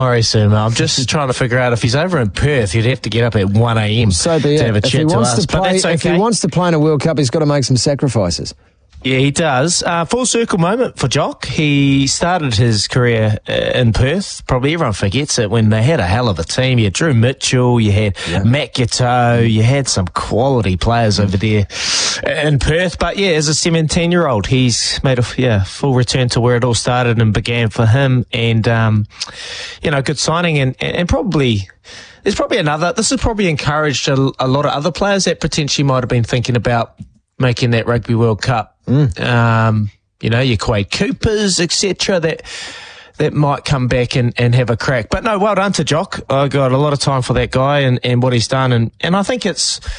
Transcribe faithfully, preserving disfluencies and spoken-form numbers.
Very soon. I'm just trying to figure out if he's over in Perth, he'd have to get up at one a.m. So be to it. have a If he chat to wants us. to play, But that's okay. if he wants to play in a World Cup, he's got to make some sacrifices. Yeah, he does. Uh, full circle moment for Jock. He started his career uh, in Perth. Probably everyone forgets it when they had a hell of a team. You had Drew Mitchell, you had yeah. Matt Giteau, you had some quality players over there in Perth. But yeah, as a seventeen-year-old, he's made a yeah full return to where it all started and began for him. And, um, you know, good signing and, and probably... There's probably another... This has probably encouraged a, a lot of other players that potentially might have been thinking about making that Rugby World Cup. Mm. Um, you know, your Quade Coopers, et cetera, that that might come back and, and have a crack. But no, well done to Jock. I got a lot of time for that guy and, and what he's done. And, and I think it's